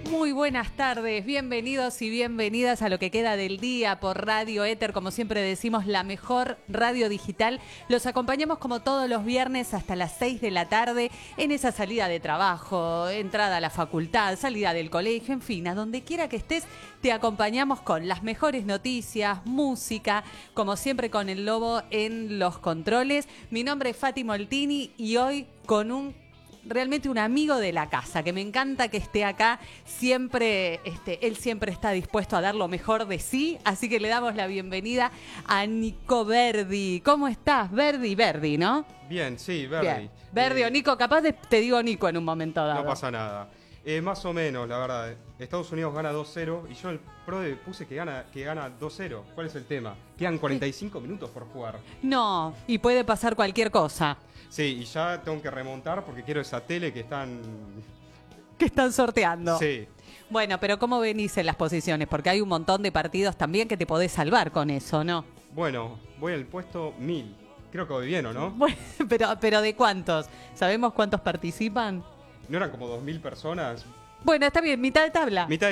Muy buenas tardes, bienvenidos y bienvenidas a lo que queda del día por Radio Éter, como siempre decimos, la mejor radio digital. Los acompañamos como todos los viernes hasta las 6 de la tarde en esa salida de trabajo, entrada a la facultad, salida del colegio, en fin, a donde quiera que estés, te acompañamos con las mejores noticias, música, como siempre con el Lobo en los controles. Mi nombre es Fati Moltini y hoy con realmente un amigo de la casa, que me encanta que esté acá, siempre, él siempre está dispuesto a dar lo mejor de sí, así que le damos la bienvenida a Nico Verdi. ¿Cómo estás? Verdi, ¿no? Bien, sí, Verdi. Bien. Verdi o Nico, capaz te digo Nico en un momento dado. No pasa nada. Más o menos, la verdad. Estados Unidos gana 2-0 y yo en el PRODE puse que gana 2-0. ¿Cuál es el tema? Quedan 45 minutos por jugar. No, y puede pasar cualquier cosa. Sí, y ya tengo que remontar porque quiero esa tele que están... ¿Qué están sorteando? Sí. Bueno, pero ¿cómo venís en las posiciones? Porque hay un montón de partidos también que te podés salvar con eso, ¿no? Bueno, voy al puesto 1000. Creo que voy bien, ¿o no? Bueno, pero ¿de cuántos? ¿Sabemos cuántos participan? ¿No eran como 2000 personas? Bueno, está bien, mitad de tabla. Mitad